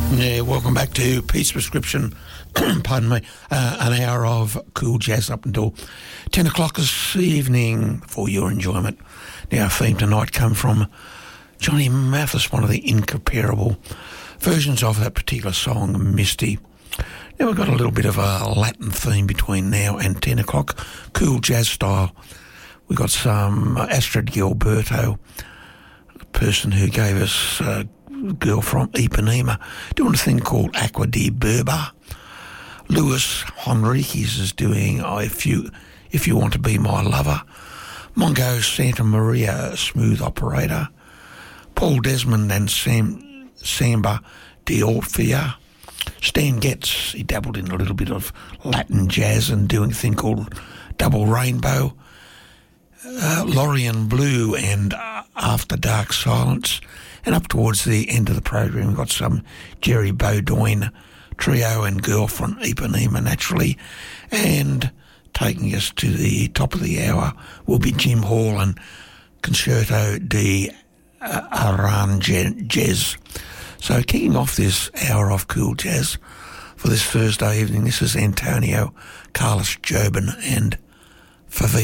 Yeah, welcome back to Pete's Prescription. Pardon me. An hour of cool jazz up until 10 o'clock this evening for your enjoyment. Now, our theme tonight come from Johnny Mathis, one of the incomparable versions of that particular song, Misty. Now, we've got a little bit of a Latin theme between now and 10 o'clock, cool jazz style. We've got some Astrid Gilberto, the person who gave us girl from Ipanema, doing a thing called Aqua di Berba. Luis Henriquez is doing If You Want to Be My Lover. Mongo Santa Maria, Smooth Operator. Paul Desmond and Samba de Orfea. Stan Getz, he dabbled in a little bit of Latin jazz and doing a thing called Double Rainbow. Lorien Blue and After Dark Silence. And up towards the end of the program, we've got some Jerry Beaudoin trio and Girl from Ipanema, naturally. And taking us to the top of the hour will be Jim Hall and Concerto de Aranjuez. So kicking off this hour of cool jazz for this Thursday evening, this is Antonio Carlos Jobim and Favela.